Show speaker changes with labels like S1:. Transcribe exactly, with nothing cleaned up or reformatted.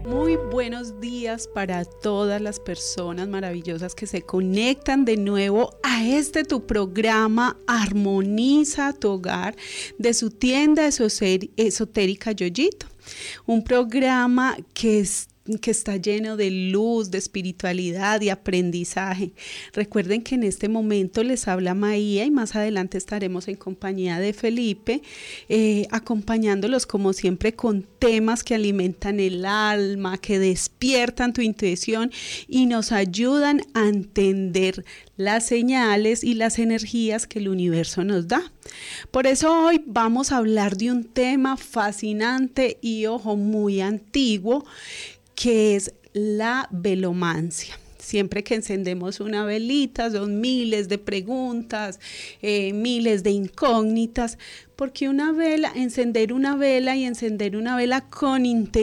S1: Muy buenos días para todas las personas maravillosas que se conectan de nuevo a este tu programa Armoniza tu Hogar de su tienda esotérica Yoyito. Un programa que es que está lleno de luz, de espiritualidad y aprendizaje. Recuerden que en este momento les habla Maía y más adelante estaremos en compañía de Felipe, eh, acompañándolos como siempre con temas que alimentan el alma, que despiertan tu intuición y nos ayudan a entender las señales y las energías que el universo nos da. Por eso hoy vamos a hablar de un tema fascinante y, ojo, muy antiguo, que es la velomancia. Siempre que encendemos una velita son miles de preguntas, eh, miles de incógnitas, porque una vela, encender una vela y encender una vela con intención